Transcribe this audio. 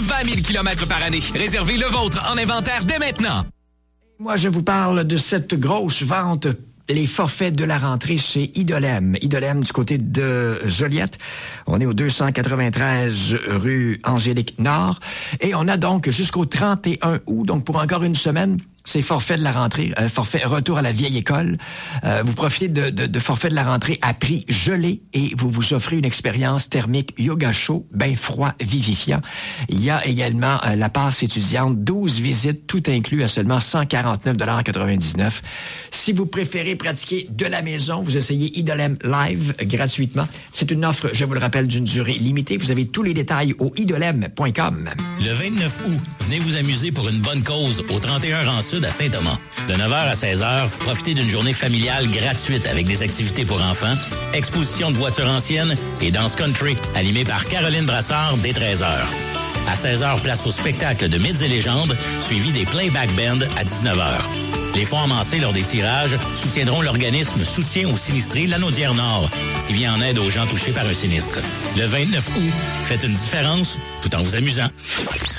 20 000 km par année. Réservez le vôtre en inventaire dès maintenant. Moi, je vous parle de cette grosse vente, les forfaits de la rentrée chez Idolem. Idolem du côté de Joliette. On est au 293 rue Angélique Nord. Et on a donc jusqu'au 31 août, donc pour encore une semaine, c'est forfait de la rentrée, forfait retour à la vieille école. Vous profitez de forfait de la rentrée à prix gelé et vous vous offrez une expérience thermique yoga chaud, bain froid, vivifiant. Il y a également la passe étudiante, 12 visites, tout inclus à seulement 149,99 $. Si vous préférez pratiquer de la maison, vous essayez Idolem Live gratuitement. C'est une offre, je vous le rappelle, d'une durée limitée. Vous avez tous les détails au idolem.com. Le 29 août, venez vous amuser pour une bonne cause au 31 rang Sud à Saint-Thomas. De 9h à 16h, profitez d'une journée familiale gratuite avec des activités pour enfants, exposition de voitures anciennes et danse country animée par Caroline Brassard dès 13h. À 16h, place au spectacle de Mythes et légendes, suivi des playback bands à 19h. Les fonds amassés lors des tirages soutiendront l'organisme Soutien aux sinistrés Lanaudière-Nord, qui vient en aide aux gens touchés par un sinistre. Le 29 août, faites une différence tout en vous amusant.